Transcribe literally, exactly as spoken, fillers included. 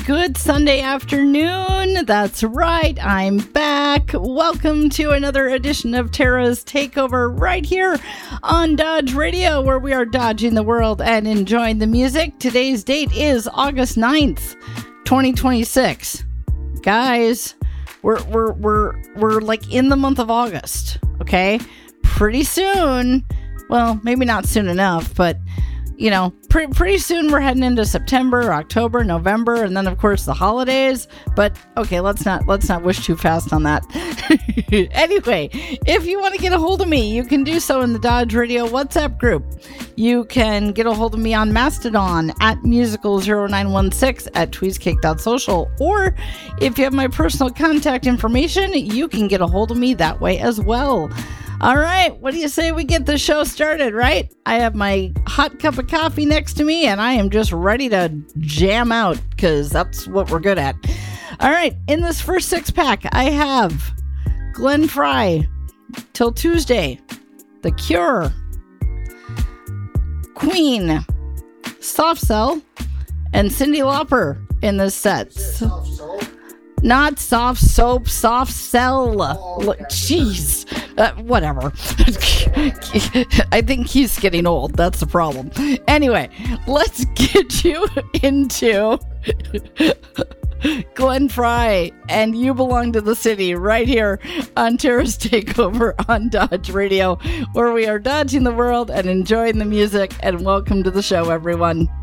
good Sunday afternoon. That's right, I'm back. Welcome to another edition of Tara's Takeover right here on Dodge Radio, where we are dodging the world and enjoying the music. Today's date is August ninth, twenty twenty-six. Guys, we're we're we're we're like in the month of August, okay? Pretty soon, well, maybe not soon enough, but you know, pretty pretty soon we're heading into September, October, November, and then of course the holidays. But okay, let's not let's not wish too fast on that. Anyway, if you want to get a hold of me, you can do so in the Dodge Radio WhatsApp group. You can get a hold of me on Mastodon at musical zero nine one six at tweezcake dot social, or if you have my personal contact information, you can get a hold of me that way as well. All right, what do you say we get the show started, right? I have my hot cup of coffee next to me, and I am just ready to jam out, because that's what we're good at. All right, in this first six-pack, I have Glenn Frey, Till Tuesday, The Cure, Queen, Soft Cell, and Cyndi Lauper in this set. So, not soft soap, soft cell. Oh, okay. Jeez. Uh, whatever. I think he's getting old. That's the problem. Anyway, let's get you into Glenn Frey and You Belong to the City right here on Tara's Takeover on Dodge Radio, where we are dodging the world and enjoying the music. And welcome to the show, everyone.